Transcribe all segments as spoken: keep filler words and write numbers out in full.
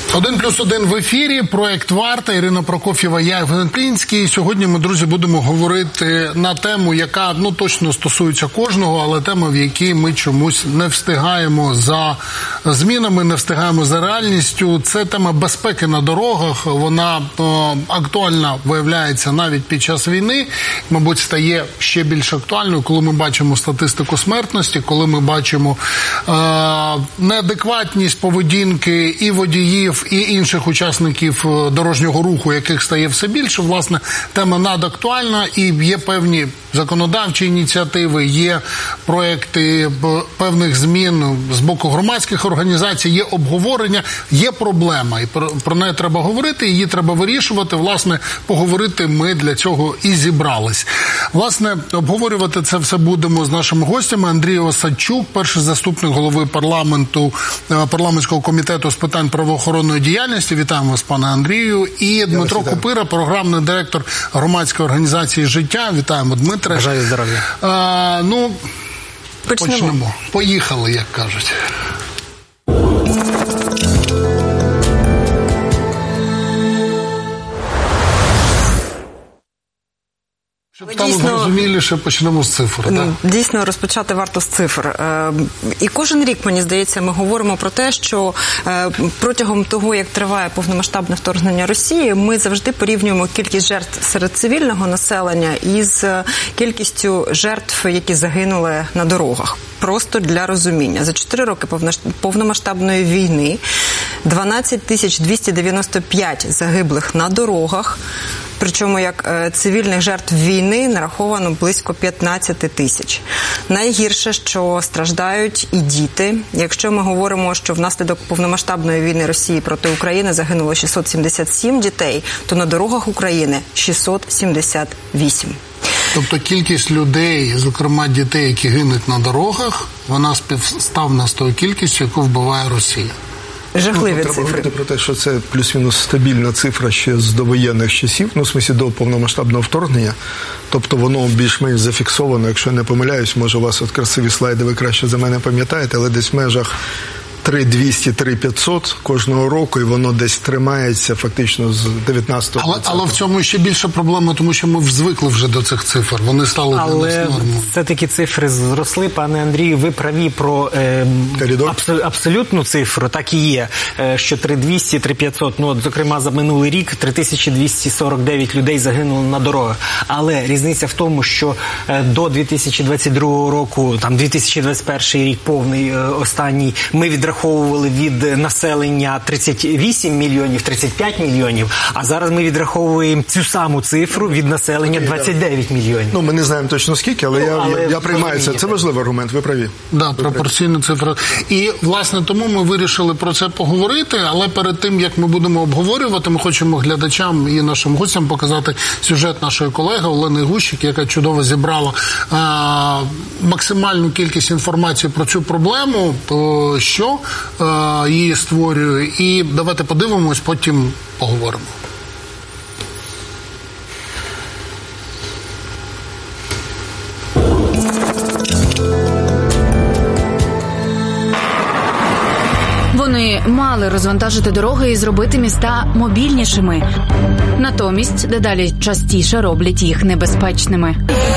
Один плюс один в ефірі, проект «Варта», Ірина Прокоф'єва, я Євген Клінський. Сьогодні ми, друзі, будемо говорити на тему, яка, ну, точно стосується кожного, але тема, в якій ми чомусь не встигаємо за змінами, не встигаємо за реальністю. Це тема безпеки на дорогах. Вона о, актуальна, виявляється, навіть під час війни. Мабуть, стає ще більш актуальною, коли ми бачимо статистику смертності, коли ми бачимо е, неадекватність поведінки і водіїв, і інших учасників дорожнього руху, яких стає все більше. Власне, тема надактуальна, і є певні законодавчі ініціативи, є проекти певних змін з боку громадських організацій, є обговорення, є проблема, і про, про неї треба говорити, її треба вирішувати. Власне, поговорити ми для цього і зібрались. Власне, обговорювати це все будемо з нашими гостями. Андрій Осадчук, перший заступник голови парламенту, парламентського комітету з питань правоохоронної діяльності. Вітаємо вас, пане Андрію. І Дмитро Купира, програмний директор громадської організації «Життя». Вітаємо, Дмитре. Бажаю здоров'я. А, ну, почнемо. почнемо. Поїхали, як кажуть. Щоб стало зрозуміліше, почнемо з цифр. Ну, так? Дійсно, розпочати варто з цифр. І кожен рік, мені здається, ми говоримо про те, що протягом того, як триває повномасштабне вторгнення Росії, ми завжди порівнюємо кількість жертв серед цивільного населення із кількістю жертв, які загинули на дорогах. Просто для розуміння. За чотири роки повномасштабної війни дванадцять тисяч двісті дев'яносто п'ять загиблих на дорогах, причому як цивільних жертв війни нараховано близько п'ятнадцять тисяч. Найгірше, що страждають і діти. Якщо ми говоримо, що внаслідок повномасштабної війни Росії проти України загинуло шістсот сімдесят сім дітей, то на дорогах України шістсот сімдесят вісім. Тобто кількість людей, зокрема дітей, які гинуть на дорогах, вона співставна з тою кількістю, яку вбиває Росія. Жахливі ну, цифри. Треба говорити про те, що це плюс-мінус стабільна цифра ще з довоєнних часів, ну, в смислі, до повномасштабного вторгнення. Тобто воно більш-менш зафіксовано, якщо я не помиляюсь, може у вас от красиві слайди, ви краще за мене пам'ятаєте, але десь в межах три двісті - три п'ятсот кожного року, і воно десь тримається фактично з дев'ятнадцятого. Але, але в цьому ще більша проблема, тому що ми звикли вже до цих цифр. Вони стали для нас нормою. Але все-таки цифри зросли. Пане Андрію, ви праві про е, абсол, абсолютну цифру. Так і є, е, що три двісті - три п'ятсот. Ну, от, зокрема, за минулий рік три тисячі двісті сорок дев'ять людей загинули на дорогах. Але різниця в тому, що е, до дві тисячі двадцять другого року, там дві тисячі двадцять перший рік повний, е, останній, ми відраховували від населення тридцять вісім мільйонів, тридцять п'ять мільйонів, а зараз ми відраховуємо цю саму цифру від населення двадцять дев'ять мільйонів. Ну, ми не знаємо точно скільки, але, ну, я, але я, я приймаю це. Це важливий аргумент, ви праві. Да, пропорційна цифра. І, власне, тому ми вирішили про це поговорити, але перед тим, як ми будемо обговорювати, ми хочемо глядачам і нашим гостям показати сюжет нашої колеги Олени Гущик, яка чудово зібрала а, максимальну кількість інформації про цю проблему, то що а, її створює. І давайте подивимось, потім поговоримо. Вони мали розвантажити дороги і зробити міста мобільнішими. Натомість дедалі частіше роблять їх небезпечними.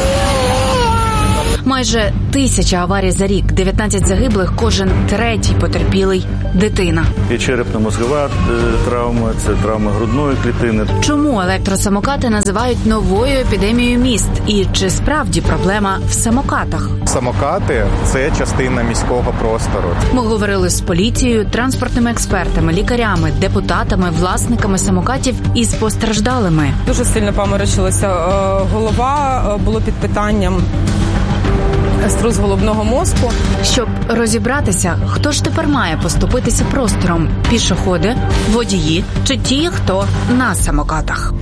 Майже тисяча аварій за рік, дев'ятнадцять загиблих, кожен третій потерпілий – дитина. Є черепно-мозгова травма, це травма грудної клітини. Чому електросамокати називають новою епідемією міст? І чи справді проблема в самокатах? Самокати – це частина міського простору. Ми говорили з поліцією, транспортними експертами, лікарями, депутатами, власниками самокатів і з постраждалими. Дуже сильно поморочилася голова, було під питанням струс головного мозку. Щоб розібратися, хто ж тепер має поступитися простором – пішоходи, водії чи ті, хто на самокатах.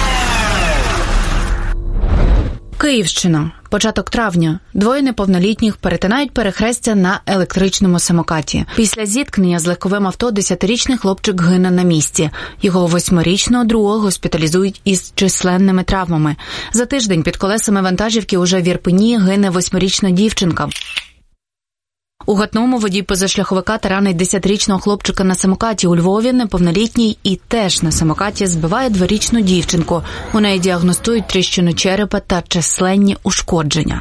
Київщина. Початок травня. Двоє неповнолітніх перетинають перехрестя на електричному самокаті. Після зіткнення з легковим авто десятирічний хлопчик гине на місці. Його восьмирічного друга госпіталізують із численними травмами. За тиждень під колесами вантажівки уже в Ірпені гине восьмирічна дівчинка. У Гатному водій позашляховика таранить десятирічного хлопчика на самокаті. У Львові неповнолітній і теж на самокаті збиває дворічну дівчинку. У неї діагностують тріщину черепа та численні ушкодження.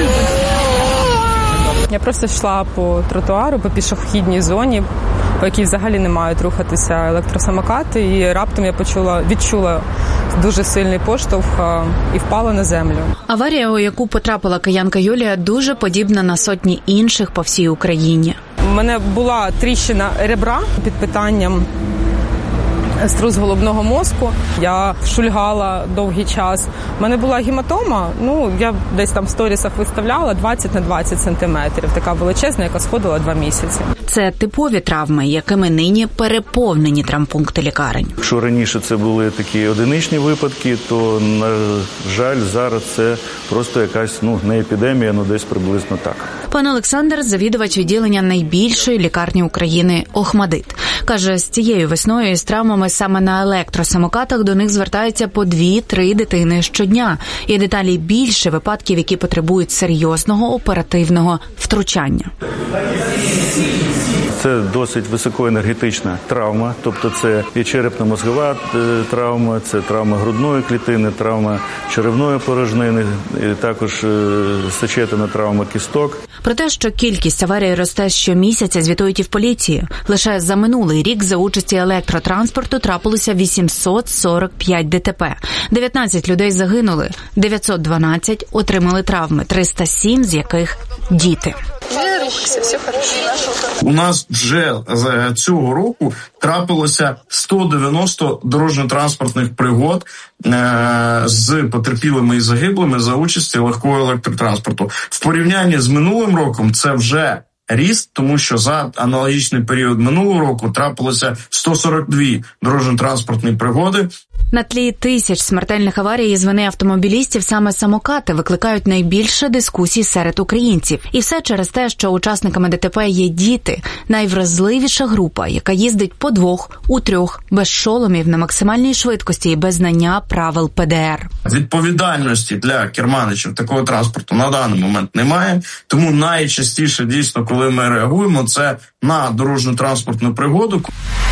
Я просто йшла по тротуару, по пішохідній зоні, по якій взагалі не мають рухатися електросамокати, і раптом я почула, відчула дуже сильний поштовх і впала на землю. Аварія, у яку потрапила киянка Юлія, дуже подібна на сотні інших по всій Україні. У мене була тріщина ребра під питанням струс головного мозку. Я шульгала довгий час. У мене була гематома, ну, я десь там в сторісах виставляла двадцять на двадцять сантиметрів. Така величезна, яка сходила два місяці. Це типові травми, якими нині переповнені травмпункти лікарень. Якщо раніше це були такі одиничні випадки, то, на жаль, зараз це просто якась, ну, не епідемія, ну, десь приблизно так. Пан Олександр – завідувач відділення найбільшої лікарні України «Охмадит». Каже, з цією весною із травмами саме на електросамокатах до них звертаються по дві-три дитини щодня. І деталі більше випадків, які потребують серйозного оперативного втручання. Це досить високоенергетична травма, тобто це і черепно-мозгова травма, це травма грудної клітини, травма черевної порожнини, і також сечетина травма кісток. Про те, що кількість аварій росте щомісяця, звітують і в поліції. Лише за минулий рік за участі електротранспорту трапилося вісімсот сорок п'ять ДТП. дев'ятнадцять людей загинули, дев'ятсот дванадцять отримали травми, триста сім з яких діти. У нас вже цього року трапилося сто дев'яносто дорожньо-транспортних пригод е- з потерпілими і загиблими за участі легкого електротранспорту. В порівнянні з минулим роком це вже ріст, тому що за аналогічний період минулого року трапилося сто сорок дві дорожньо-транспортні пригоди. На тлі тисяч смертельних аварій із вини автомобілістів саме самокати викликають найбільше дискусій серед українців. І все через те, що учасниками ДТП є діти – найвразливіша група, яка їздить по двох, у трьох, без шоломів, на максимальній швидкості і без знання правил Пе Де Ер. Відповідальності для керманичів такого транспорту на даний момент немає, тому найчастіше, дійсно, коли ми реагуємо, це на дорожньо-транспортну пригоду.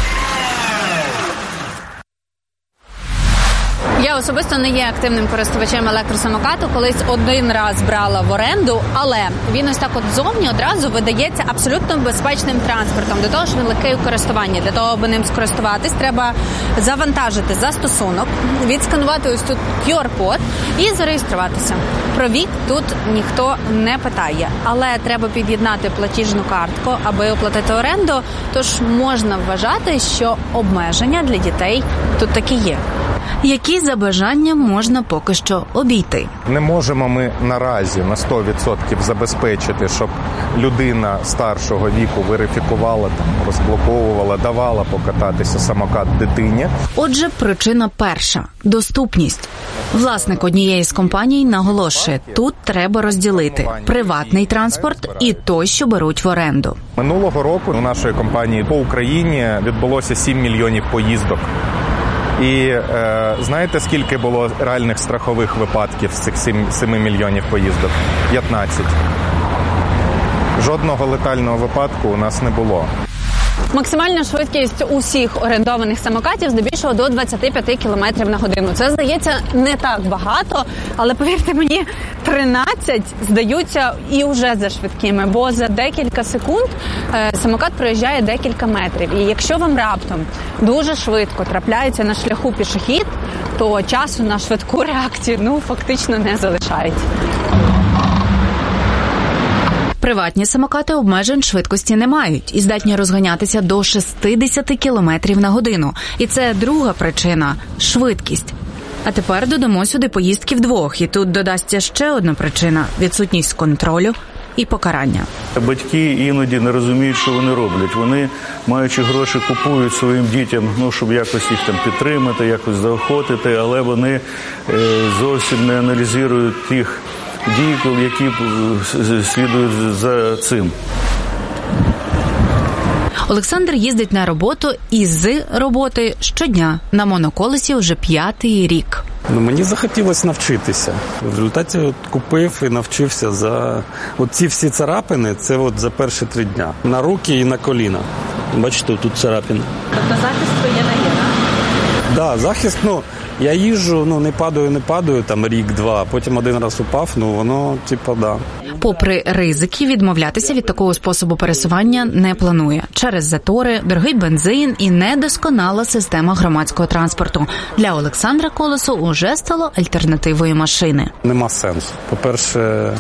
Я особисто не є активним користувачем електросамокату, колись один раз брала в оренду, але він ось так от зовні одразу видається абсолютно безпечним транспортом. До того ж він легкий у користуванні. Для того, аби ним скористуватись, треба завантажити застосунок, відсканувати ось тут Ку Ар-код і зареєструватися. Про вік тут ніхто не питає, але треба під'єднати платіжну картку, аби оплатити оренду, тож можна вважати, що обмеження для дітей тут таки є. Які за бажанням можна поки що обійти? Не можемо ми наразі на сто відсотків забезпечити, щоб людина старшого віку верифікувала, там, розблоковувала, давала покататися самокат дитині. Отже, причина перша – доступність. Власник однієї з компаній наголошує, тут треба розділити приватний транспорт і той, що беруть в оренду. Минулого року у нашої компанії по Україні відбулося сім мільйонів поїздок. І е, знаєте, скільки було реальних страхових випадків з цих семи мільйонів поїздок? п'ятнадцять. Жодного летального випадку у нас не було. Максимальна швидкість усіх орендованих самокатів здебільшого до двадцять п'ять кілометрів на годину. Це, здається, не так багато, але, повірте мені, тринадцять здаються і вже за швидкими, бо за декілька секунд е, самокат проїжджає декілька метрів. І якщо вам раптом дуже швидко трапляється на шляху пішохід, то часу на швидку реакцію, ну, фактично не залишається. Приватні самокати обмежень швидкості не мають і здатні розганятися до шістдесят кілометрів на годину. І це друга причина – швидкість. А тепер додамо сюди поїздки вдвох. І тут додасться ще одна причина – відсутність контролю і покарання. Батьки іноді не розуміють, що вони роблять. Вони, маючи гроші, купують своїм дітям, ну, щоб якось їх там підтримати, якось заохотити, але вони е, зовсім не аналізують тих дій, які слідують за цим. Олександр їздить на роботу і з роботи щодня на моноколесі вже п'ятий рік. Ну, мені захотілося навчитися. В результаті от купив і навчився за... От ці всі царапини, це от за перші три дня. На руки і на коліна. Бачите, тут царапини. Тобто захист то є на є, так? Да, захист, ну, я їжджу, ну, не падаю, не падаю, там рік-два, потім один раз упав, ну, воно, типа, да. Попри ризики, відмовлятися від такого способу пересування не планує. Через затори, дорогий бензин і недосконала система громадського транспорту. Для Олександра Колесу уже стало альтернативою машини. Нема сенсу. По-перше,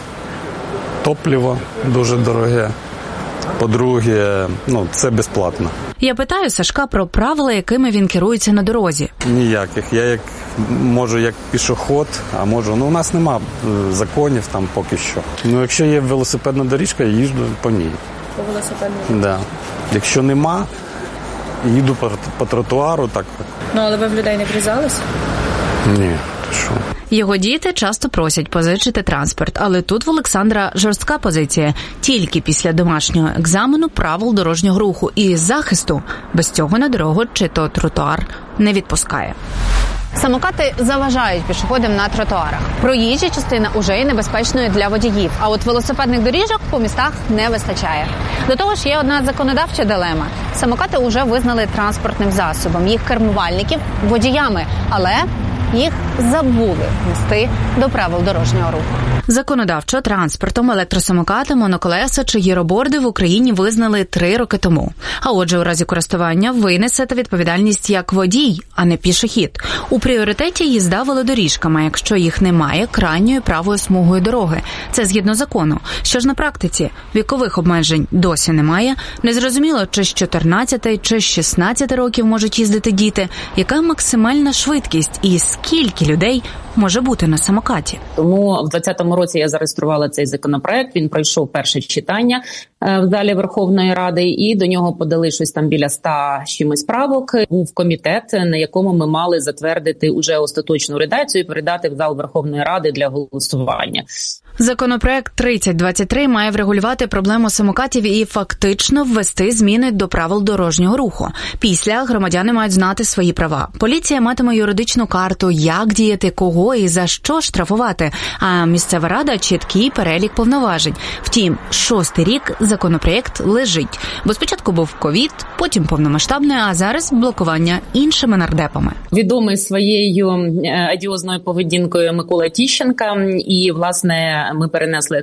топливо дуже дороге. По-друге, ну, це безплатно. Я питаю Сашка про правила, якими він керується на дорозі. Ніяких. Я як можу як пішоход, а можу, ну у нас нема законів там поки що. Ну якщо є велосипедна доріжка, я їжджу по ній. По велосипедній? Да. Якщо нема, їду по, по тротуару, так. Ну, але ви в людей не врізались? Ні, що? Його діти часто просять позичити транспорт, але тут в Олександра жорстка позиція. Тільки після домашнього екзамену правил дорожнього руху і захисту. Без цього на дорогу чи то тротуар не відпускає. Самокати заважають пішоходам на тротуарах. Проїжджа частина уже є небезпечною для водіїв, а от велосипедних доріжок по містах не вистачає. До того ж, є одна законодавча дилема. Самокати уже визнали транспортним засобом, їх кермувальників – водіями, але їх забули внести до правил дорожнього руху. Законодавчо транспортом, електросамокати, моноколеса чи гіроборди в Україні визнали три роки тому. А отже, у разі користування ви несете відповідальність як водій, а не пішохід. У пріоритеті їзда велодоріжками, якщо їх немає, крайньою правою смугою дороги. Це згідно закону. Що ж на практиці? Вікових обмежень досі немає. Незрозуміло, чи з чотирнадцяти, чи з шістнадцяти років можуть їздити діти. Яка максимальна швидкість і скільки людей може бути на самокаті? Тому в двадцятому році я зареєструвала цей законопроект, він пройшов перше читання в залі Верховної Ради, і до нього подали щось там біля ста чимось правок. Був комітет, на якому ми мали затвердити уже остаточну редакцію і передати в зал Верховної Ради для голосування. Законопроект тридцять двадцять три має врегулювати проблему самокатів і фактично ввести зміни до правил дорожнього руху. Після громадяни мають знати свої права. Поліція матиме юридичну карту, як діяти, кого і за що штрафувати, а місцева рада – чіткий перелік повноважень. Втім, шостий рік законопроект лежить. Бо спочатку був ковід, потім повномасштабне, а зараз блокування іншими нардепами. Відомий своєю адіозною поведінкою Микола Тіщенка, і, власне, ми перенесли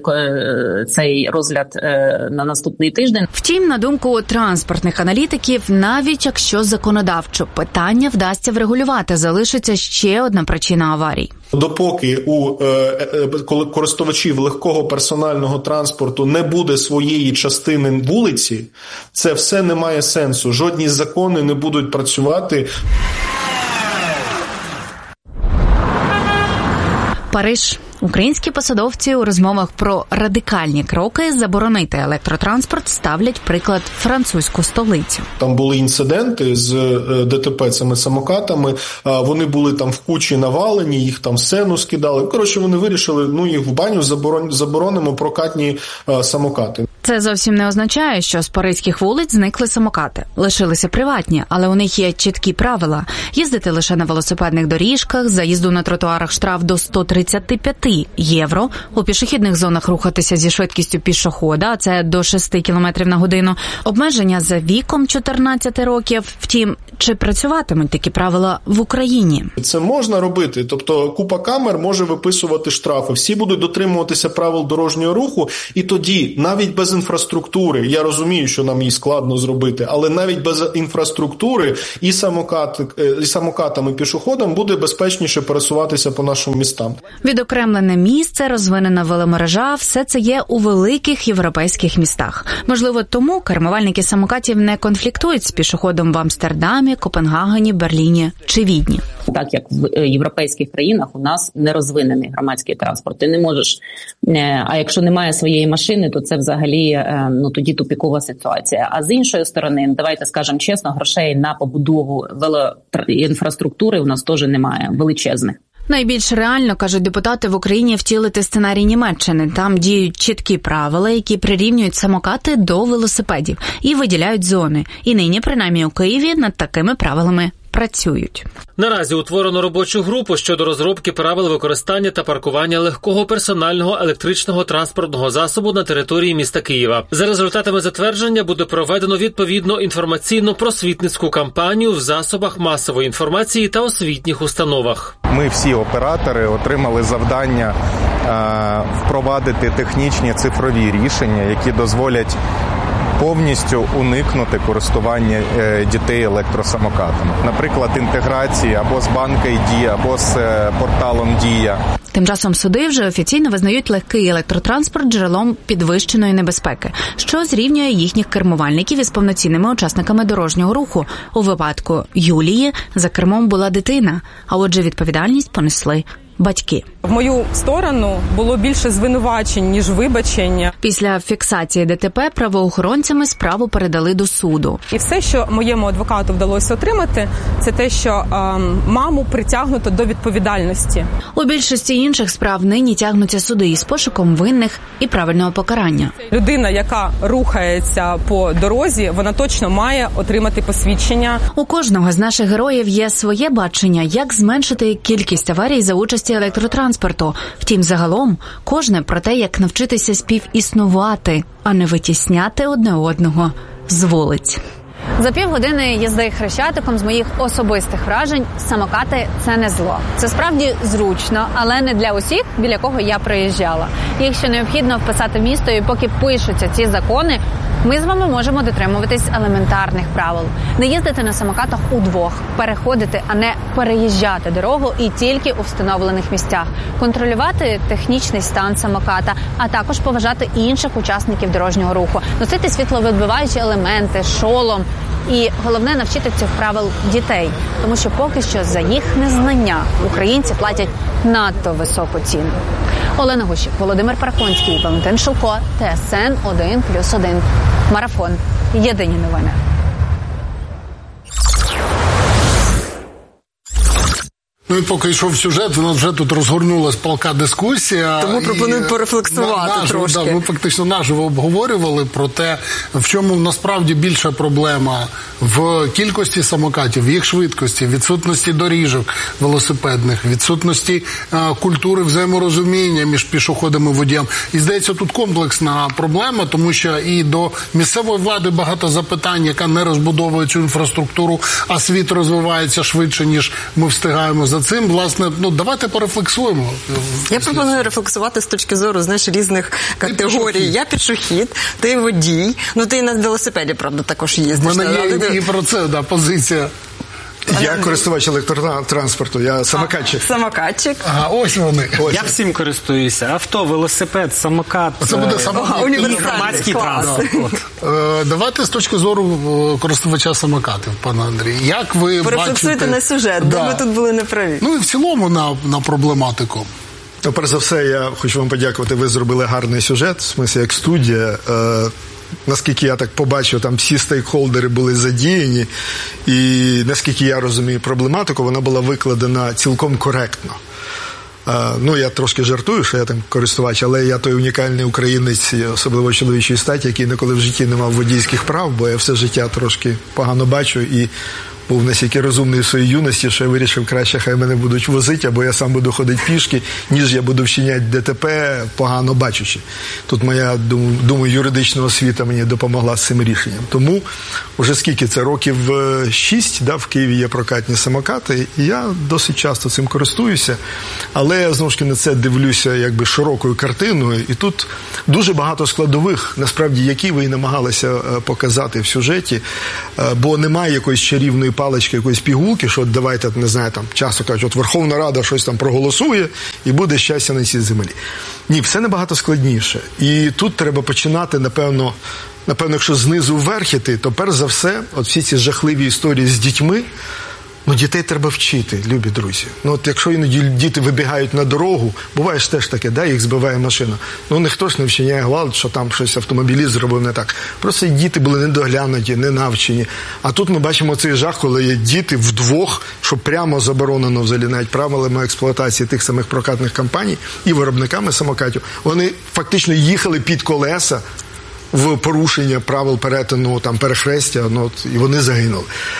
цей розгляд на наступний тиждень. Втім, на думку транспортних аналітиків, навіть якщо законодавчо питання вдасться врегулювати, залишиться ще одна причина аварій. Допоки у е, користувачів легкого персонального транспорту не буде своєї частини вулиці, це все не має сенсу. Жодні закони не будуть працювати. Париж. Українські посадовці у розмовах про радикальні кроки заборонити електротранспорт ставлять приклад французьку столицю. Там були інциденти з ДТП цими самокатами, вони були там в кучі навалені, їх там в сцену скидали. Коротше, вони вирішили, ну їх в баню заборон... заборонимо прокатні самокати. Це зовсім не означає, що з паризьких вулиць зникли самокати. Лишилися приватні, але у них є чіткі правила. Їздити лише на велосипедних доріжках, за їзду на тротуарах штраф до сто тридцять п'ять євро, у пішохідних зонах рухатися зі швидкістю пішохода, а це до шести кілометрів на годину, обмеження за віком чотирнадцяти років. Втім, чи працюватимуть такі правила в Україні? Це можна робити, тобто купа камер може виписувати штрафи, всі будуть дотримуватися правил дорожнього руху, і тоді, навіть без інфраструктури, я розумію, що нам її складно зробити, але навіть без інфраструктури і, самокат, і самокатам, і пішоходам буде безпечніше пересуватися по нашим містам. Відокремлене місце, розвинена веломережа – все це є у великих європейських містах. Можливо, тому кермувальники самокатів не конфліктують з пішоходом в Амстердамі, Копенгагені, Берліні чи Відні. Так як в європейських країнах у нас не розвинений громадський транспорт. Ти не можеш, а якщо немає своєї машини, то це взагалі, ну тоді тупікова ситуація. А з іншої сторони, давайте скажемо чесно, грошей на побудову велоінфраструктури у нас теж немає, величезних. Найбільш реально, кажуть депутати, в Україні втілити сценарій Німеччини. Там діють чіткі правила, які прирівнюють самокати до велосипедів і виділяють зони. І нині, принаймні у Києві, над такими правилами працюють. Наразі утворено робочу групу щодо розробки правил використання та паркування легкого персонального електричного транспортного засобу на території міста Києва. За результатами затвердження буде проведено відповідно інформаційно-просвітницьку кампанію в засобах масової інформації та освітніх установах. Ми всі оператори отримали завдання е, впровадити технічні цифрові рішення, які дозволять повністю уникнути користування е, дітей електросамокатами. Наприклад, інтеграції або з банка «Дія», або з е, порталом «Дія». Тим часом суди вже офіційно визнають легкий електротранспорт джерелом підвищеної небезпеки, що зрівнює їхніх кермувальників із повноцінними учасниками дорожнього руху. У випадку Юлії за кермом була дитина, а отже відповідальність понесли батьки. В мою сторону було більше звинувачень, ніж вибачення. Після фіксації ДТП правоохоронцями справу передали до суду. І все, що моєму адвокату вдалося отримати, це те, що е, маму притягнуто до відповідальності. У більшості інших справ нині тягнуться суди із пошуком винних і правильного покарання. Людина, яка рухається по дорозі, вона точно має отримати посвідчення. У кожного з наших героїв є своє бачення, як зменшити кількість аварій за участі електротранспорту. Втім, загалом, кожне про те, як навчитися співіснувати, а не витісняти одне одного з вулиць. За півгодини їзди Хрещатиком з моїх особистих вражень самокати – це не зло. Це справді зручно, але не для усіх, біля кого я проїжджала. Якщо необхідно вписати місто і поки пишуться ці закони, ми з вами можемо дотримуватись елементарних правил. Не їздити на самокатах удвох, переходити, а не переїжджати дорогу і тільки у встановлених місцях. Контролювати технічний стан самоката, а також поважати інших учасників дорожнього руху. Носити світловідбиваючі елементи, шолом. І головне – навчити цих правил дітей, тому що поки що за їх незнання українці платять надто високу ціну. Олена Гущик, Володимир Парахонський, Валентин Шилко, ТСН один плюс один. Марафон. Єдині новини. Ну і поки йшов сюжет, у нас вже тут розгорнулась палка дискусія. Тому пропоную порефлексувати наживо, трошки. Да, ми фактично наживо обговорювали про те, в чому насправді більша проблема в кількості самокатів, в їх швидкості, відсутності доріжок велосипедних, відсутності а, культури взаєморозуміння між пішоходами і водіями. І здається, тут комплексна проблема, тому що і до місцевої влади багато запитань, яка не розбудовує цю інфраструктуру, а світ розвивається швидше, ніж ми встигаємо за цим. Власне, ну давайте порефлексуємо. Я пропоную рефлексувати з точки зору, знаєш, різних категорій. Я пішохід, ти водій, ну ти на велосипеді, правда, також їздиш. У мене є і про це, да, позиція. Я користувач електротранспорту, я самокатчик. Самокатчик. Ага, ось вони. Ось. Я всім користуюся. Авто, велосипед, самокат. Це буде самокат. І громадський транспорт. Е, давайте з точки зору користувача самокатів, пане Андрій. Як ви порефлексуйте бачите... на сюжет, да. де ми тут були неправі. Ну і в цілому на, на проблематику. Ну, перш за все, я хочу вам подякувати, ви зробили гарний сюжет, в смислі, як студія. Е, наскільки я так побачив, там всі стейкхолдери були задіяні, і наскільки я розумію проблематику, вона була викладена цілком коректно. Uh, ну, я трошки жартую, що я там користувач, але я той унікальний українець, особливо чоловічої статі, який ніколи в житті не мав водійських прав, бо я все життя трошки погано бачу і був настільки розумний в своїй юності, що я вирішив, краще хай мене будуть возити, або я сам буду ходити пішки, ніж я буду вчиняти ДТП, погано бачучи. Тут моя, думаю, юридична освіта мені допомогла з цим рішенням. Тому вже скільки це, років шість, да, в Києві є прокатні самокати, і я досить часто цим користуюся, але я, знову ж таки, на це дивлюся якби широкою картиною, і тут дуже багато складових, насправді, які ви і намагалися показати в сюжеті, бо немає якоїсь чарівної палички, якоїсь пігулки, що от давайте, не знаю, там часто кажуть, от Верховна Рада щось там проголосує і буде щастя на цій землі. Ні, все набагато складніше. І тут треба починати, напевно, напевно, якщо знизу вверх іти, то перш за все, от всі ці жахливі історії з дітьми, ну, дітей треба вчити, любі друзі. Ну, от якщо іноді діти вибігають на дорогу, буває ж теж таке, да, їх збиває машина. Ну, ніхто ж не вчиняє гвалт, що там щось автомобіліст зробив не так. Просто діти були недоглянуті, не навчені. А тут ми бачимо цей жах, коли є діти вдвох, що прямо заборонено взагалі навіть правилами експлуатації тих самих прокатних компаній і виробниками самокатів. Вони фактично їхали під колеса в порушення правил перетину там перехрестя, ну, от, і вони загинули.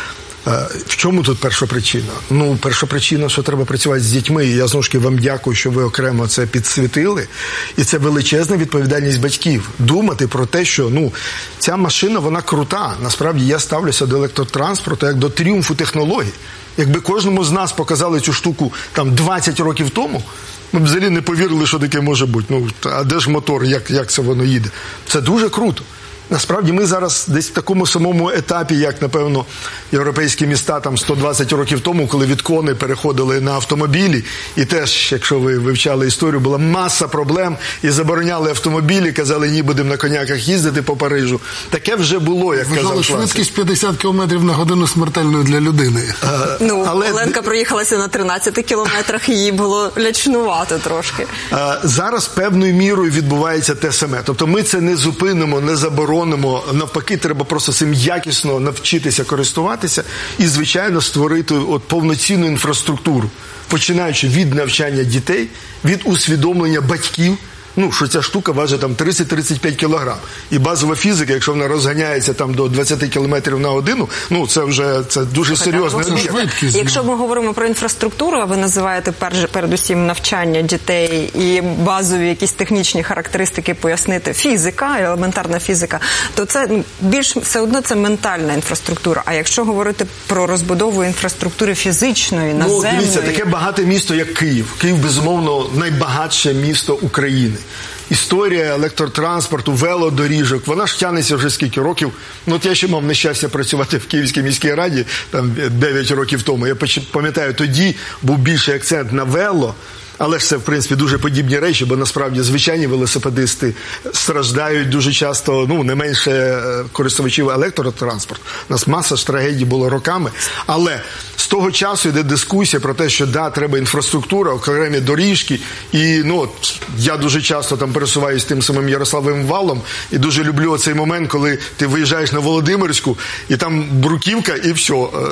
В чому тут перша причина? Ну, перша причина, що треба працювати з дітьми, і я знову ж таки вам дякую, що ви окремо це підсвітили, і це величезна відповідальність батьків. Думати про те, що, ну, ця машина, вона крута. Насправді, я ставлюся до електротранспорту як до тріумфу технологій. Якби кожному з нас показали цю штуку там двадцять років тому, ми б взагалі не повірили, що таке може бути. Ну, а де ж мотор, як, як це воно їде? Це дуже круто. Насправді ми зараз десь в такому самому етапі, як, напевно, європейські міста там сто двадцять років тому, коли від коней переходили на автомобілі. І теж, якщо ви вивчали історію, була маса проблем і забороняли автомобілі, казали, ні, будемо на коняках їздити по Парижу. Таке вже було, як казав класик. Швидкість п'ятдесят кілометрів на годину смертельною для людини. А, ну, але... Оленка проїхалася на тринадцяти кілометрах, їй було лячнувато трошки. А, зараз певною мірою відбувається те саме. Тобто ми це не зупинимо, не заборонимо. Навпаки, треба просто цим якісно навчитися користуватися і, звичайно, створити от повноцінну інфраструктуру, починаючи від навчання дітей, від усвідомлення батьків, ну, що ця штука важить там тридцять-тридцять п'ять кілограм. І базова фізика, якщо вона розганяється там до двадцять кілометрів на годину, ну, це вже це дуже серйозно. Якщо ми говоримо про інфраструктуру, а ви називаєте перш, передусім навчання дітей і базові якісь технічні характеристики пояснити, фізика, елементарна фізика, то це більш все одно це ментальна інфраструктура. А якщо говорити про розбудову інфраструктури фізичної, наземної... Ну, дивіться, таке багате місто, як Київ. Київ, безумовно, найбагатше місто України. Історія електротранспорту, велодоріжок, вона ж тягнеться вже скільки років. Ну, от я ще мав нещастя працювати в Київській міській раді, там, дев'ять років тому. Я пам'ятаю, тоді був більший акцент на вело, але ж це, в принципі, дуже подібні речі, бо насправді звичайні велосипедисти страждають дуже часто, ну, не менше користувачів електротранспорту. У нас маса ж трагедій було роками, але з того часу йде дискусія про те, що, да, треба інфраструктура, окремі доріжки, і, ну, я дуже часто там пересуваюсь тим самим Ярославовим валом, і дуже люблю оцей момент, коли ти виїжджаєш на Володимирську, і там бруківка, і все,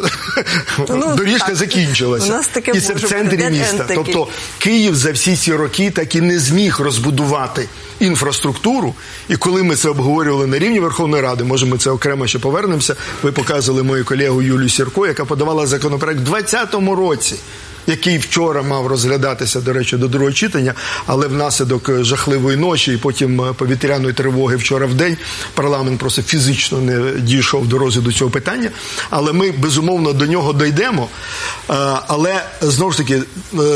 ну, доріжка так закінчилася. І це в центрі міста. Тобто Київ за всі ці роки так і не зміг розбудувати інфраструктуру, і коли ми це обговорювали на рівні Верховної Ради, може ми це окремо ще повернемося, ви показували мою колегу Юлію Сірко, яка подавала законопроект в двадцятому році, який вчора мав розглядатися, до речі, до другого читання, але внаслідок жахливої ночі і потім повітряної тривоги вчора в день парламент просто фізично не дійшов до розгляду цього питання. Але ми, безумовно, до нього дійдемо. Але, знову ж таки,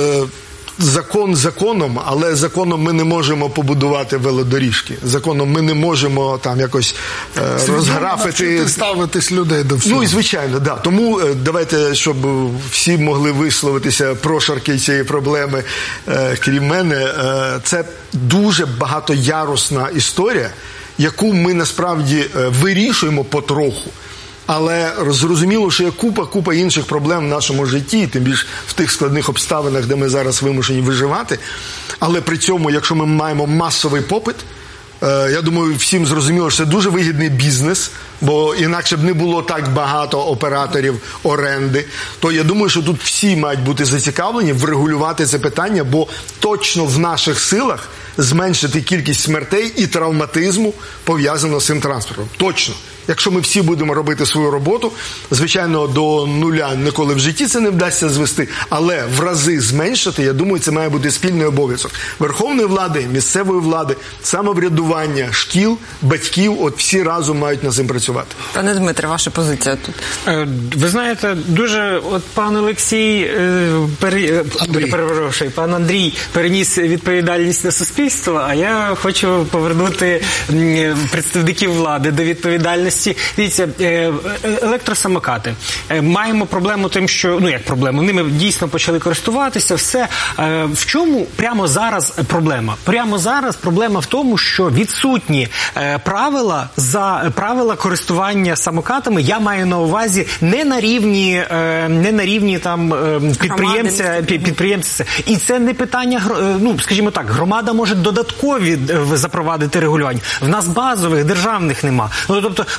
закон законом, але законом ми не можемо побудувати велодоріжки. Законом ми не можемо там якось е, розграфити... ставитись людей до всього. Ну і звичайно, да. Тому е, давайте, щоб всі могли висловитися прошарки цієї проблеми, е, крім мене, е, це дуже багатоярусна історія, яку ми насправді е, вирішуємо потроху. Але зрозуміло, що є купа-купа інших проблем в нашому житті, тим більше в тих складних обставинах, де ми зараз вимушені виживати. Але при цьому, якщо ми маємо масовий попит, я думаю, всім зрозуміло, що це дуже вигідний бізнес, бо інакше б не було так багато операторів оренди, то я думаю, що тут всі мають бути зацікавлені врегулювати це питання, бо точно в наших силах зменшити кількість смертей і травматизму, пов'язаного з цим транспортом. Точно. Якщо ми всі будемо робити свою роботу, звичайно, до нуля ніколи в житті це не вдасться звести, але в рази зменшити, я думаю, це має бути спільний обов'язок верховної влади, місцевої влади, самоврядування, шкіл, батьків, от всі разом мають над цим працювати. Пане Дмитре, ваша позиція тут? Ви знаєте, дуже, от пан Олексій, пере... перепрошую, пан Андрій переніс відповідальність на суспільство, а я хочу повернути представників влади до відповідальності. Дивіться, електросамокати. Маємо проблему тим, що, ну як проблему, ними дійсно почали користуватися, все. В чому прямо зараз проблема? Прямо зараз проблема в тому, що відсутні правила за правила користування самокатами, я маю на увазі не на рівні, не на рівні там підприємця, підприємця. І це не питання, ну, скажімо так, громада може додаткові запровадити регулювання. В нас базових державних нема. Ну, тобто, в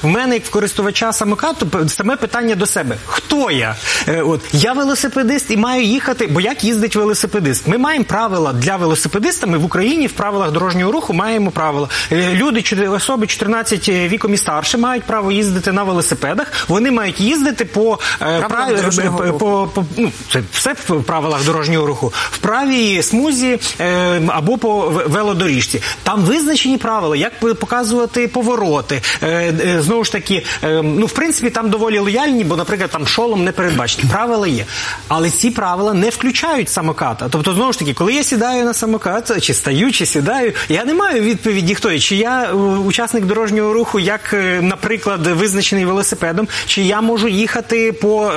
в мене, як в користувача самокату, саме питання до себе. Хто я? Е, от, я велосипедист і маю їхати, бо як їздить велосипедист? Ми маємо правила для велосипедиста, ми в Україні в правилах дорожнього руху маємо правила. Е, люди, особи чотирнадцять віком і старше мають право їздити на велосипедах, вони мають їздити по, е, прав... по, по ну, це все в правилах дорожнього руху, в правій смузі е, або по велодоріжці. Там визначені правила, як показувати повороти. Е, е, знову ж таки, е, ну, в принципі, там доволі лояльні, бо, наприклад, там шолом не передбачені. Правила є. Але ці правила не включають самоката. Тобто, знову ж таки, коли я сідаю на самокат, чи стаю, чи сідаю, я не маю відповіді, хто я. Чи я учасник дорожнього руху, як, наприклад, визначений велосипедом, чи я можу їхати по,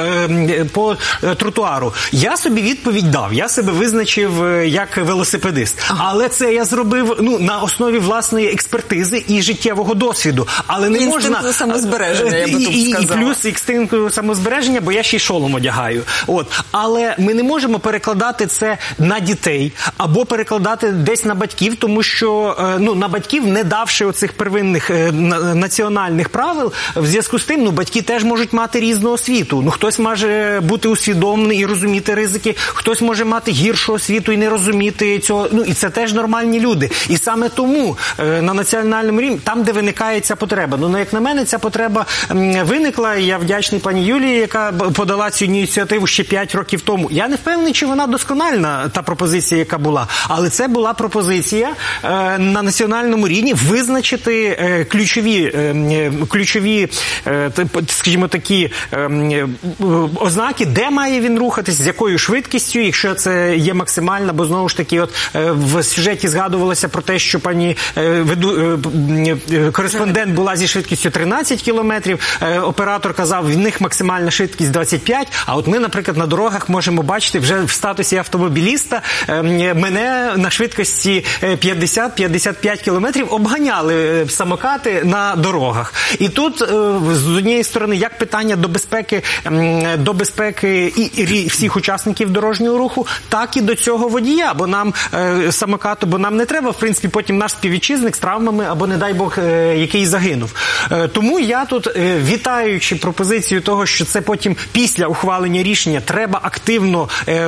по тротуару. Я собі відповідь дав. Я себе визначив як велосипедист. Ага. Але це я зробив ну, на основі власної експертизи і життєвого досвіду. Але не інстинкту можна... Інстинкту самозбереження, я би тут і, сказала. І плюс інстинкту самозбереження, бо я ще й шолом одягаю. От. Але ми не можемо перекладати це на дітей або перекладати десь на батьків, тому що ну, на батьків, не давши оцих первинних е, національних правил, в зв'язку з тим, ну, батьки теж можуть мати різну освіту. Ну, хтось може бути усвідомлений і розуміти ризики, хтось може мати гіршу освіту і не розуміти цього. Ну, і це теж нормальні люди. І саме тому е, на національному рівні, там, де виникає ця потреба. Ну, як на мене, ця потреба м, виникла, і я вдячний пані Юлії, яка подала цю ініціативу ще п'ять років тому. Я не впевнений, чи вона доскональна, та пропозиція, яка була. Але це була пропозиція е, на національному рівні визначити е, ключові, е, ключові е, скажімо, такі е, ознаки, де має він рухатись, з якою швидкістю, якщо це є максимальна, бо знову ж таки от е, в сюжеті згадувалося про те, що пані е, веду, е, кореспондент була зі швидкістю тринадцять кілометрів, е, оператор казав, в них максимальна швидкість двадцять п'ять, а от ми, наприклад, на дорогах можемо бачити вже в статусі автомобіліста е, мене на швидкості п'ятдесят - п'ятдесят п'ять кілометрів обганяли самокати на дорогах. І тут з однієї сторони як питання до безпеки, до безпеки і, і всіх учасників дорожнього руху, так і до цього водія, бо нам самокату, бо нам не треба, в принципі, потім наш співвітчизник з травмами або, не дай Бог, який загинув. Тому я тут, вітаючи пропозицію того, що це потім після ухвалення рішення треба активно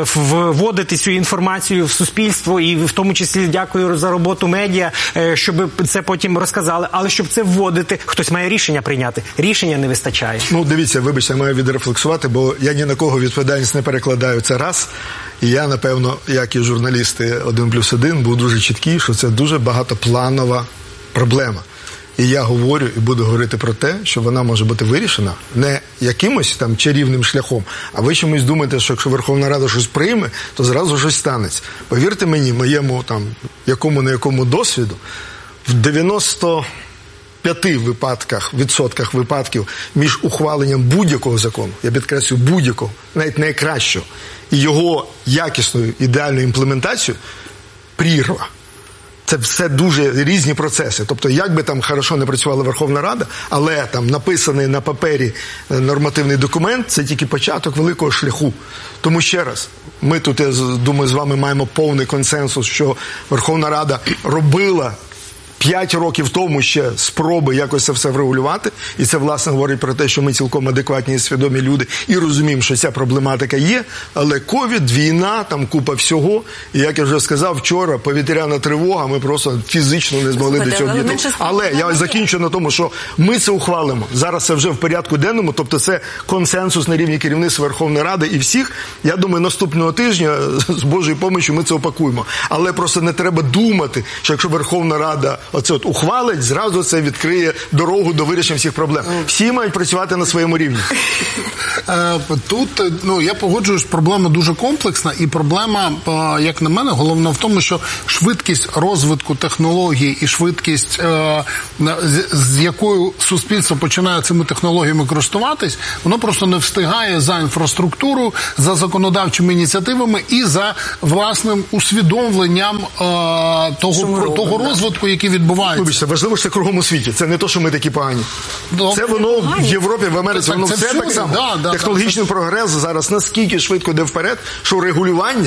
вводити цю інформацію в суспільство, і в тому числі дякую за роботу медіа, щоб це потім розказали, але щоб це вводити, хтось має рішення прийняти. Рішення не вистачає. Ну, дивіться, вибачте, маю відрефлексувати, бо я ні на кого відповідальність не перекладаю, це раз. І я, напевно, як і журналісти один плюс один, був дуже чіткий, що це дуже багатопланова проблема. І я говорю і буду говорити про те, що вона може бути вирішена не якимось там чарівним шляхом, а ви чомусь думаєте, що якщо Верховна Рада щось прийме, то зразу щось станеться. Повірте мені, моєму там якому-не якому досвіду, в дев'яносто п'яти випадках, відсотках випадків між ухваленням будь-якого закону, я підкреслюю будь-якого, навіть найкращого, і його якісною ідеальною імплементацією прірва. Це все дуже різні процеси. Тобто, як би там хорошо не працювала Верховна Рада, але там написаний на папері нормативний документ – це тільки початок великого шляху. Тому ще раз, ми тут, я думаю, з вами маємо повний консенсус, що Верховна Рада робила П'ять років тому ще спроби якось це все врегулювати, і це, власне, говорить про те, що ми цілком адекватні і свідомі люди, і розуміємо, що ця проблематика є, але ковід, війна, там купа всього, і, як я вже сказав, вчора повітряна тривога, ми просто фізично не змогли до цього дійти. Але я закінчу на тому, що ми це ухвалимо. Зараз це вже в порядку денному, тобто це консенсус на рівні керівництва Верховної Ради і всіх. Я думаю, наступного тижня з Божою помощю ми це опакуємо. Але просто не треба думати, що якщо Верховна Рада оце от ухвалить, зразу це відкриє дорогу до вирішення всіх проблем. Всі мають працювати на своєму рівні. Тут, ну, я погоджуюсь, проблема дуже комплексна, і проблема, як на мене, головна в тому, що швидкість розвитку технологій і швидкість, з якою суспільство починає цими технологіями користуватись, воно просто не встигає за інфраструктуру, за законодавчими ініціативами і за власним усвідомленням того, того розвитку, який відбувається. Вибачте, важливо, що це кругом у світі. Це не то, що ми такі погані. Добре. Це воно в Європі, в Америці, так, воно це все всюди. так само. Да, да, Технологічний да, прогрес зараз наскільки швидко йде вперед, що регулювання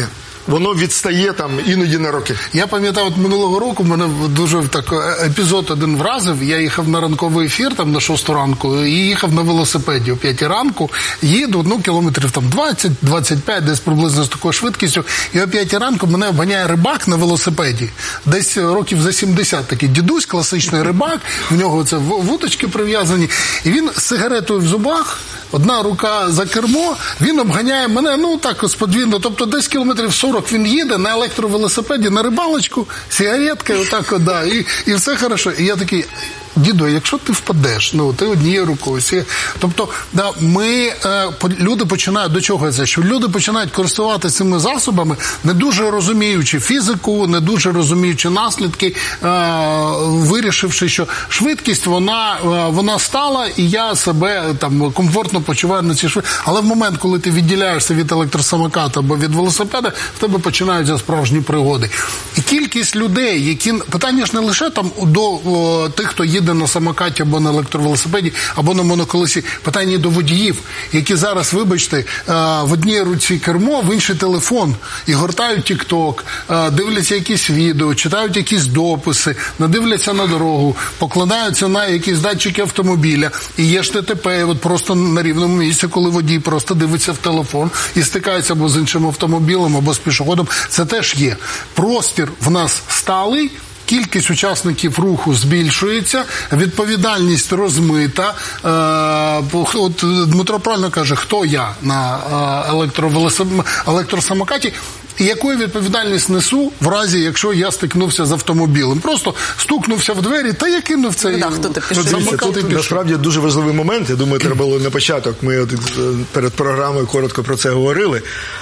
воно відстає там іноді на роки. Я пам'ятаю, от минулого року мене дуже так епізод один вразив. Я їхав на ранковий ефір там на шосту ранку і їхав на велосипеді о п'ятій ранку. Їду, ну, кілометрів там двадцять двадцять п'ять, десь приблизно з такою швидкістю. І о п'ятій ранку мене обганяє рибак на велосипеді. Десь років за сімдесят, такий дідусь, класичний рибак. В нього це вудочки прив'язані. І він з сигаретою в зубах, одна рука за кермо, він обганяє мене, ну, так, сподвійно, тобто десь кілометрів сорок він їде на електровелосипеді, на рибалочку, сигаретка, отак, от, да, і, і все хорошо. І я такий, дідо, якщо ти впадеш, ну, ти однією рукою. Всі... Тобто, да, ми, е, люди починають, до чого це, що люди починають користуватися цими засобами, не дуже розуміючи фізику, не дуже розуміючи наслідки, е, вирішивши, що швидкість, вона, е, вона стала, і я себе там комфортно почуваю на цій швидкості. Але в момент, коли ти відділяєшся від електросамоката або від велосипеда, в тебе починаються справжні пригоди. І кількість людей, які, питання ж не лише там до о, тих, хто їде на самокаті або на електровелосипеді, або на моноколесі, питання до водіїв, які зараз, вибачте, в одній руці кермо, в інший телефон, і гортають тік-ток, дивляться якісь відео, читають якісь дописи, надивляться на дорогу, покладаються на якісь датчики автомобіля, і є ж ТТП, от просто на рівному місці, коли водій просто дивиться в телефон і стикається або з іншим автомобілем, або з пішоходом, це теж є. Простір в нас сталий, кількість учасників руху збільшується, відповідальність розмита. От Дмитро правильно каже, хто я на електросамокаті, і яку я відповідальність несу в разі, якщо я стикнувся з автомобілем. Просто стукнувся в двері, та я кинув цей да, хто ти самокат. Тут, тут насправді дуже важливий момент. Я думаю, треба було на початок. Ми перед програмою коротко про це говорили.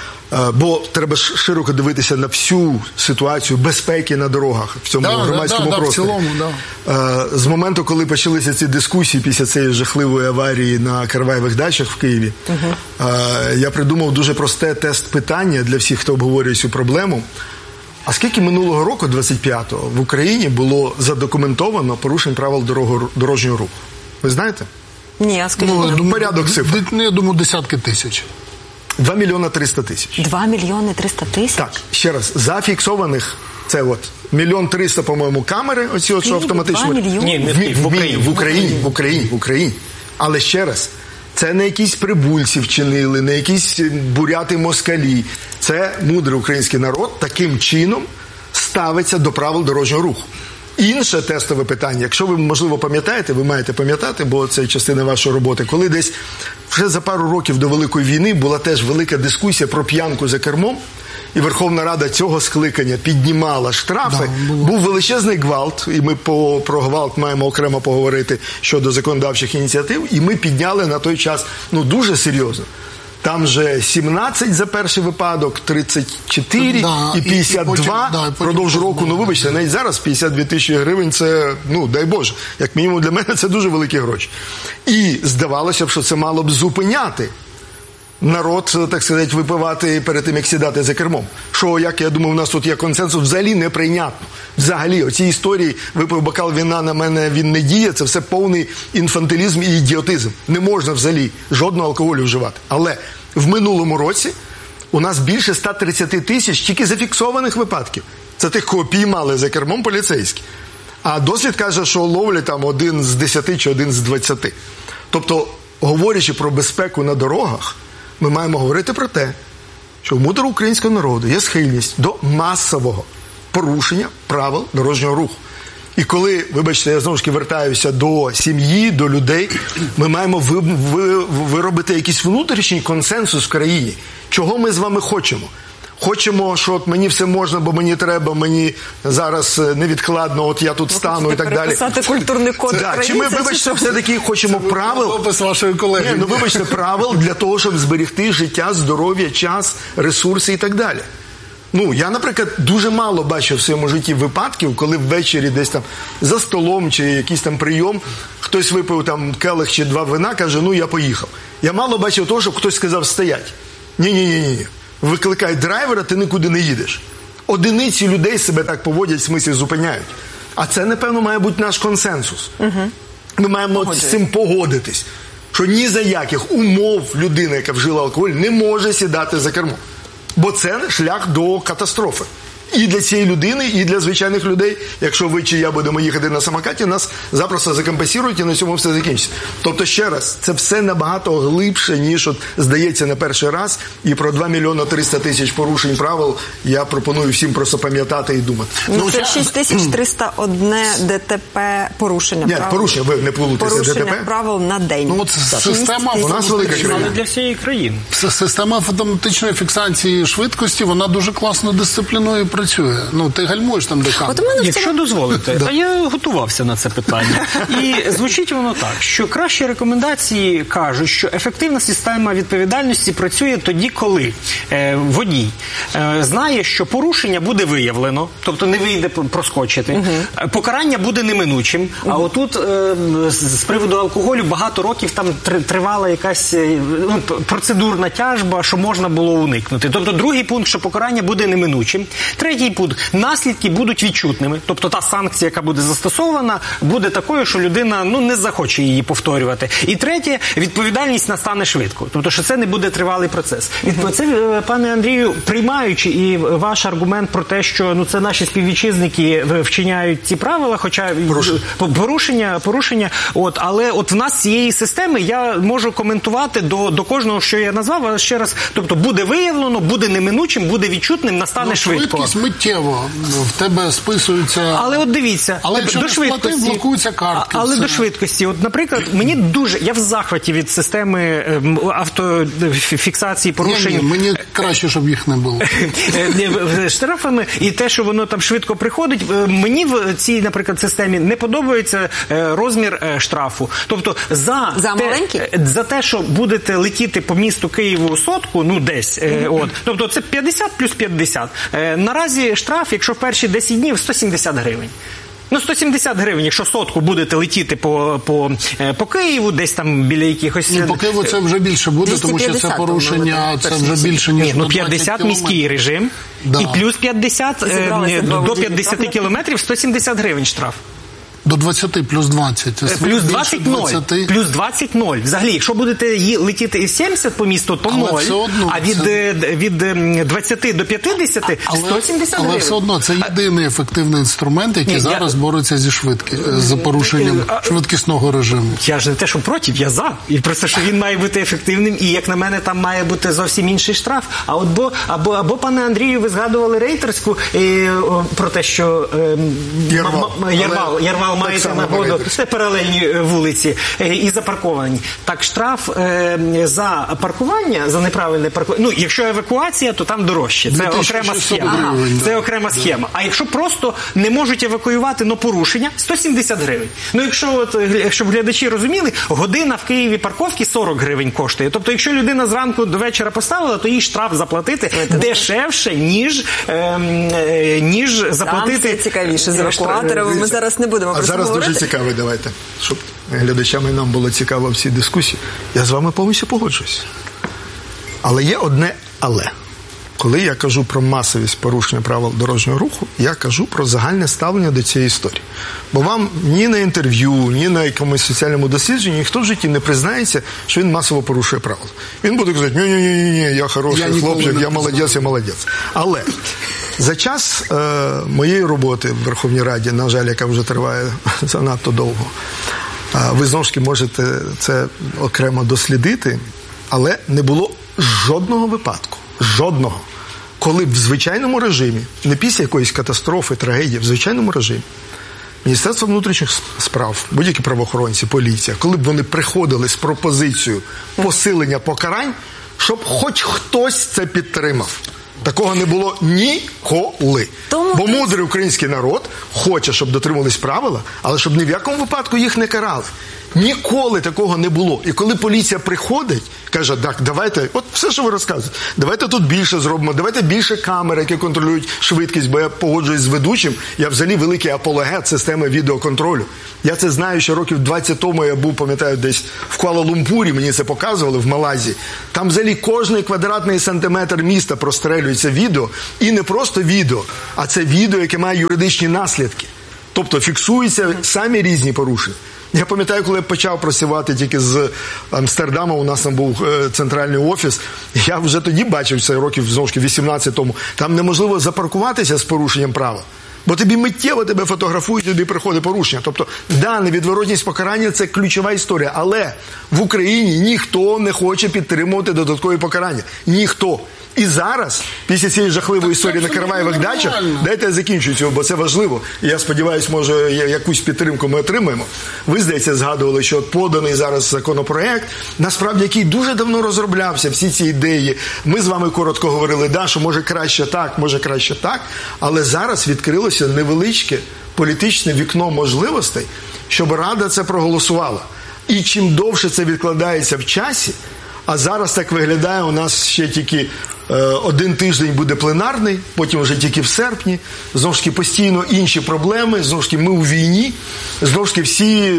Бо треба широко дивитися на всю ситуацію безпеки на дорогах в цьому да, громадському да, да, просторі. В цілому, да. З моменту, коли почалися ці дискусії після цієї жахливої аварії на Караваєвих дачах в Києві, угу. я придумав дуже просте тест-питання для всіх, хто обговорює цю проблему. А скільки минулого року, двадцять п'ятого, в Україні було задокументовано порушень правил дорожнього руху? Ви знаєте? Ні, а скажіть. Ну, порядок цифр. Я думаю, десятки тисяч. два мільйони триста тисяч. два мільйони триста тисяч? Так, ще раз, зафіксованих, це от, мільйон триста, по-моєму, камери, оці от, що автоматично. Ні, не в, в, Україні. В Україні, в Україні, в Україні. Але ще раз, це не якісь прибульці вчинили, не якісь буряти-москалі. Це мудрий український народ таким чином ставиться до правил дорожнього руху. Інше тестове питання, якщо ви, можливо, пам'ятаєте, ви маєте пам'ятати, бо це частина вашої роботи, коли десь вже за пару років до Великої війни була теж велика дискусія про п'янку за кермом, і Верховна Рада цього скликання піднімала штрафи, да, був величезний гвалт, і ми по, про гвалт маємо окремо поговорити щодо законодавчих ініціатив, і ми підняли на той час, ну, дуже серйозно. Там же сімнадцять за перший випадок, тридцять чотири да, і п'ятдесят два і, і потім, да, продовж року. Ну, вибачте, навіть зараз п'ятдесят дві тисячі гривень, це, ну, дай Боже, як мінімум для мене це дуже великі гроші. І здавалося б, що це мало б зупиняти народ, так сказати, випивати перед тим, як сідати за кермом. Що, як я думаю, у нас тут є консенсус, взагалі неприйнятно. Взагалі, оці історії, випив бокал вина, на мене він не діє, це все повний інфантилізм і ідіотизм. Не можна взагалі жодного алкоголю вживати. Але в минулому році у нас більше ста тридцяти тисяч тільки зафіксованих випадків. Це тих, кого піймали за кермом поліцейські. А досвід каже, що ловлять там один з десяти чи один з двадцяти. Тобто, говорячи про безпеку на дорогах, ми маємо говорити про те, що у мудрого українського народу є схильність до масового порушення правил дорожнього руху. І коли, вибачте, я знову ж таки вертаюся до сім'ї, до людей, ми маємо ви, ви, виробити якийсь внутрішній консенсус в країні. Чого ми з вами хочемо? Хочемо, що от мені все можна, бо мені треба, мені зараз невідкладно, от я тут ви стану і так далі. Переписати культурний код це, країни. Чи ми, вибачте, все-таки хочемо це правил? Опис вашої колеги. Ні, ну, вибачте, правил для того, щоб зберегти життя, здоров'я, час, ресурси і так далі. Ну, я, наприклад, дуже мало бачив в своєму житті випадків, коли ввечері десь там за столом чи якийсь там прийом, хтось випив там келих чи два вина, каже, ну, я поїхав. Я мало бачив того, щоб хтось сказав, стоять. Ні-ні-ні-ні. Викликай драйвера, ти нікуди не їдеш. Одиниці людей себе так поводять, в смислі зупиняють. А це, напевно, має бути наш консенсус. Угу. Ми маємо з цим погодитись, що ні за яких умов людина, яка вжила алкоголь, не може сідати за кермо. Бо це шлях до катастрофи. І для цієї людини, і для звичайних людей. Якщо ви чи я будемо їхати на самокаті, нас запросто закомпенсують і на цьому все закінчиться. Тобто, ще раз, це все набагато глибше, ніж от здається на перший раз. І про два мільйони триста тисяч порушень правил я пропоную всім просто пам'ятати і думати. Ну, це шість тисяч триста одне ДТП порушення Ні, правил. порушення, ви не плутаєте, порушення ДТП. правил на день. Ну, от система у нас велика країна. Але для всієї країни. Система автоматичної фіксації швидкості, вона дуже класно дисциплінує працює. Ну, ти гальмуєш там, де камера. Якщо дозволите, а я готувався на це питання. І звучить воно так, що кращі рекомендації кажуть, що ефективна система відповідальності працює тоді, коли е, водій е, знає, що порушення буде виявлено, тобто не вийде проскочити, угу. покарання буде неминучим, угу. а отут е, з приводу алкоголю багато років там тривала якась ну, процедурна тяжба, що можна було уникнути. Тобто другий пункт, що покарання буде неминучим. Третій пункт, наслідки будуть відчутними. Тобто та санкція, яка буде застосована, буде такою, що людина ну, не захоче її повторювати. І третє, відповідальність настане швидко. Тобто, що це не буде тривалий процес. Відповідно, це, пане Андрію, приймаючи і ваш аргумент про те, що ну, це наші співвітчизники вчиняють ці правила, хоча порушення, порушення, порушення от, але от в нас цієї системи я можу коментувати до, до кожного, що я назвав, але ще раз, тобто буде виявлено, буде неминучим, буде відчутним, настане ну, швидко. Швидкість миттєво, в тебе списується... Але от дивіться, але якщо до швидкості, сплатив, блокуються картки. Але все. до швидкості, от, наприклад, мені дуже, я в захваті від системи автофіксації порушень. Ні, ні, мені краще, щоб їх не було. Штрафами і те, що воно там швидко приходить, мені в цій, наприклад, системі не подобається розмір штрафу. Тобто за, за, те, за те, що будете летіти по місту Києву сотку, ну десь, mm-hmm. от, тобто це п'ятдесят плюс п'ятдесят. Наразі штраф, якщо в перші десять днів, сто сімдесят гривень. Ну, сто сімдесят гривень, якщо сотку будете летіти по, по, по Києву, десь там біля якихось... Ну, по Києву це вже більше буде, тому що це порушення, це вже більше, ніж Ні, ну, п'ятдесят міський режим, да. І плюс п'ятдесят, е, до п'ятдесят кілометрів, сто сімдесят гривень штраф. До двадцять плюс двадцять. Плюс двадцять ноль. Плюс двадцять ноль. Взагалі, якщо будете летіти із сімдесят по місту, то ноль. А від, це... від двадцяти до п'ятдесяти але, сто сімдесят гривень. Але все одно це єдиний ефективний інструмент, який Ні, зараз я... бореться зі швидкі... з порушенням швидкісного режиму. Я ж не те, що проти, я за. І просто, що він має бути ефективним, і, як на мене, там має бути зовсім інший штраф. А от бо, або, або, пане Андрію, ви згадували рейтерську і, о, про те, що е, Ярвал. М- Ярвал, але... Ярвал маєте нагоду, це паралельні вулиці е, і запарковані. Так, штраф е, за паркування, за неправильне паркування, ну, якщо евакуація, то там дорожче. Це окрема схема. Ага, це да. окрема схема. А якщо просто не можуть евакуювати, но порушення, сто сімдесят гривень. Ну, якщо, от, якщо глядачі розуміли, година в Києві парковки сорок гривень коштує. Тобто, якщо людина зранку до вечора поставила, то їй штраф заплатити це дешевше, ніж, е, ніж заплатити... Там все цікавіше з евакуаторами. Ми зараз не будемо про це говорити. Зараз дуже цікаво, давайте, щоб глядачам і нам було цікаво в цій дискусії. Я з вами повністю погоджуюсь. Але є одне але. Коли я кажу про масовість порушення правил дорожнього руху, я кажу про загальне ставлення до цієї історії. Бо вам ні на інтерв'ю, ні на якомусь соціальному дослідженні ніхто в житті не признається, що він масово порушує правила. Він буде казати, ні-ні-ні, я хороший я хлопчик, я молодець, я молодець. Але за час е, моєї роботи в Верховній Раді, на жаль, яка вже триває занадто довго, е, ви знову ж таки можете це окремо дослідити, але не було жодного випадку, жодного, коли б в звичайному режимі, не після якоїсь катастрофи, трагедії, в звичайному режимі, Міністерство внутрішніх справ, будь-які правоохоронці, поліція, коли б вони приходили з пропозицією посилення покарань, щоб хоч хтось це підтримав. Такого не було ніколи. Тому... Бо мудрий український народ хоче, щоб дотримувались правила, але щоб ні в якому випадку їх не карали. Ніколи такого не було. І коли поліція приходить, каже, так, давайте, от все, що ви розказуєте, давайте тут більше зробимо, давайте більше камер, які контролюють швидкість, бо я погоджуюсь з ведучим, я взагалі великий апологет системи відеоконтролю. Я це знаю, що років двадцять тому я був, пам'ятаю, десь в Куала-Лумпурі, мені це показували, в Малайзії. Там взагалі кожний квадратний сантиметр міста прострелюється відео, і не просто відео, а це відео, яке має юридичні наслідки. Тобто фіксуються самі різні порушення. Я пам'ятаю, коли я почав працювати тільки з Амстердама, у нас там був центральний офіс, я вже тоді бачив, це років, знову ж таки, вісімнадцять тому, там неможливо запаркуватися з порушенням права. Бо тобі миттєво тебе фотографують, тобі приходить порушення. Тобто, да, невідворотність покарання – це ключова історія. Але в Україні ніхто не хоче підтримувати додаткові покарання. Ніхто. І зараз, після цієї жахливої історії на Караваєвих дачах, дайте я закінчу цього, бо це важливо. І я сподіваюся, може, якусь підтримку ми отримаємо. Ви, здається, згадували, що поданий зараз законопроект, насправді, який дуже давно розроблявся, всі ці ідеї. Ми з вами коротко говорили, да, що може краще так, може краще так, але зараз відкрилося невеличке політичне вікно можливостей, щоб Рада це проголосувала. І чим довше це відкладається в часі, а зараз так виглядає, у нас ще тільки е, один тиждень буде пленарний, потім вже тільки в серпні, знову ж таки постійно інші проблеми, знову ж таки ми у війні, знову ж таки всі, е,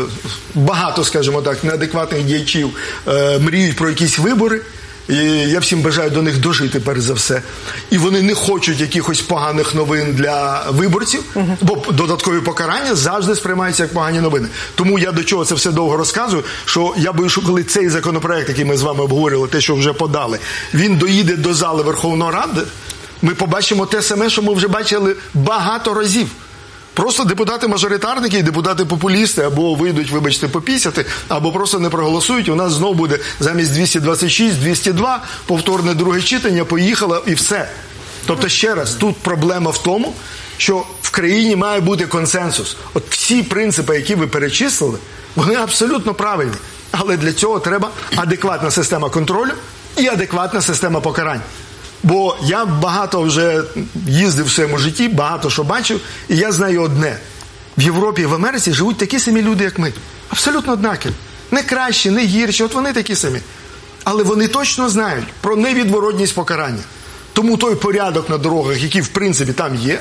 багато, скажімо так, неадекватних діячів е, мріють про якісь вибори. І я всім бажаю до них дожити, перш за все. І вони не хочуть якихось поганих новин для виборців, угу. бо додаткові покарання завжди сприймаються як погані новини. Тому я до чого це все довго розказую, що я боюсь, що коли цей законопроект, який ми з вами обговорювали, те, що вже подали, він доїде до зали Верховної Ради, ми побачимо те саме, що ми вже бачили багато разів. Просто депутати-мажоритарники і депутати-популісти або вийдуть, вибачте, попісяти, або просто не проголосують. У нас знову буде замість двісті двадцять шість, двісті два, повторне друге читання, поїхало і все. Тобто, ще раз, тут проблема в тому, що в країні має бути консенсус. От всі принципи, які ви перечислили, вони абсолютно правильні. Але для цього треба адекватна система контролю і адекватна система покарань. Бо я багато вже їздив в своєму житті, багато що бачив, і я знаю одне. В Європі і в Америці живуть такі самі люди, як ми. Абсолютно однакові. Не кращі, не гірші, от вони такі самі. Але вони точно знають про невідворотність покарання. Тому той порядок на дорогах, який в принципі там є,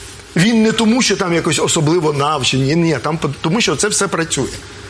він не тому, що там якось особливо навчені, ні, там тому, що це все працює.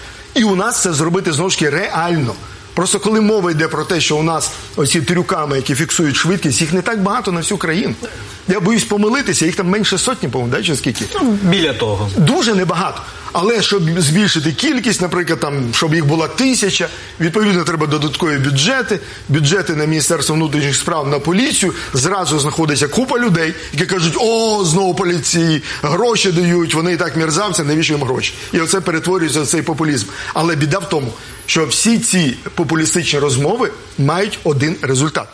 І у нас це зробити, знову ж таки, реально. Просто коли мова йде про те, що у нас оці трюками, які фіксують швидкість, їх не так багато на всю країну. Я боюсь помилитися, їх там менше сотні, по-моєму, да, чи скільки? Ну, біля того. Дуже небагато. Але щоб збільшити кількість, наприклад, там, щоб їх була тисяча, відповідно, треба додаткові бюджети, бюджети на Міністерство внутрішніх справ, на поліцію, зразу знаходиться купа людей, які кажуть, о, знову поліції, гроші дають, вони і так мерзавці, навіщо їм гроші? І оце перетворюється в цей популізм. Але біда в тому, що всі ці популістичні розмови мають один результат.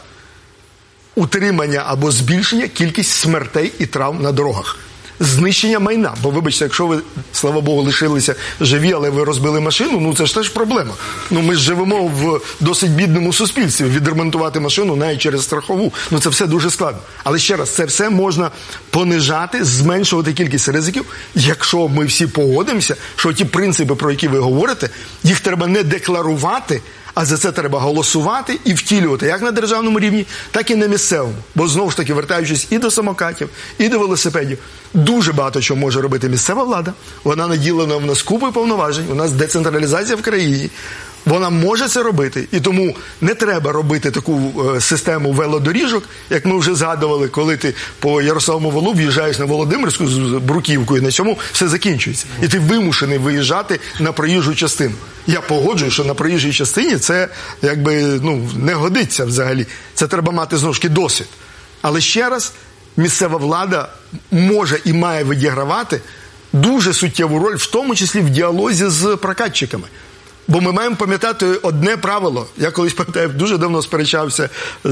Утримання або збільшення кількість смертей і травм на дорогах. Знищення майна. Бо, вибачте, якщо ви, слава Богу, лишилися живі, але ви розбили машину, ну це ж теж проблема. Ну ми ж живемо в досить бідному суспільстві. Відремонтувати машину навіть через страхову. Ну це все дуже складно. Але ще раз, це все можна понижати, зменшувати кількість ризиків, якщо ми всі погодимося, що ті принципи, про які ви говорите, їх треба не декларувати, а за це треба голосувати і втілювати як на державному рівні, так і на місцевому. Бо, знову ж таки, вертаючись і до самокатів, і до велосипедів, дуже багато чого може робити місцева влада. Вона наділена в нас купою повноважень, у нас децентралізація в країні. Вона може це робити, і тому не треба робити таку е, систему велодоріжок, як ми вже згадували, коли ти по Ярославому Валу в'їжджаєш на Володимирську з бруківкою, на цьому все закінчується. І ти вимушений виїжджати на проїжджу частину. Я погоджую, що на проїжджій частині це якби ну, не годиться взагалі. Це треба мати знову ж таки досвід. Але ще раз, місцева влада може і має відігравати дуже суттєву роль, в тому числі в діалозі з прокатчиками. Бо ми маємо пам'ятати одне правило. Я колись, пам'ятаю, дуже давно сперечався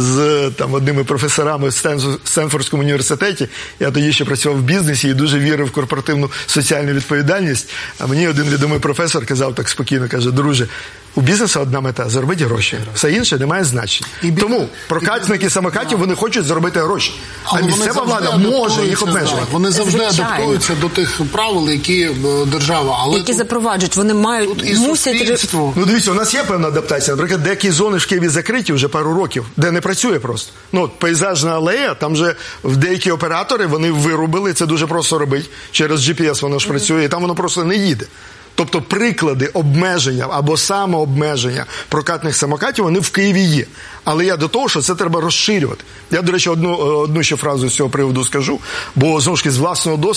з там, одними професорами в Стенфордському університеті. Я тоді ще працював в бізнесі і дуже вірив в корпоративну соціальну відповідальність. А мені один відомий професор казав так спокійно, каже, друже, у бізнесу одна мета – заробити гроші. Все інше не має значення. І тому прокатники самокатів, вони хочуть заробити гроші. А місцева влада може їх обмежувати. Вони завжди адаптуються до тих правил, які держава. Але які запроваджують, вони мають, мусять... Ну, дивіться, у нас є певна адаптація. Наприклад, деякі зони в Києві закриті вже пару років, де не працює просто. Ну, от пейзажна алея, там вже деякі оператори, вони вирубили, це дуже просто робити. Через джі пі ес воно ж працює, і там воно просто не їде. Тобто приклади обмеження або самообмеження прокатних самокатів, вони в Києві є. Але я до того, що це треба розширювати. Я, до речі, одну, одну ще фразу з цього приводу скажу, бо, знову ж таки, з власного досвіду,